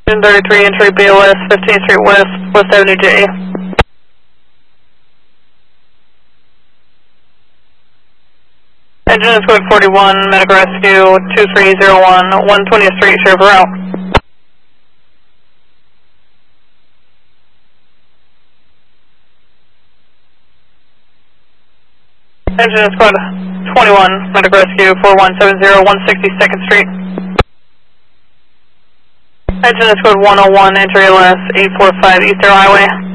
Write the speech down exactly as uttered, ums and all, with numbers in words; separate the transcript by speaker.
Speaker 1: thirty-three, entry B O S, fifteenth Street West, West Avenue J. Engine is code forty-one, medical rescue, two three zero one, one twentieth Street, Sheriff Route. Engine is code twenty-one, medical rescue, four one seven zero, one sixty-second Street. Engine is code one oh one, entry L S, eight four five Eastern Highway.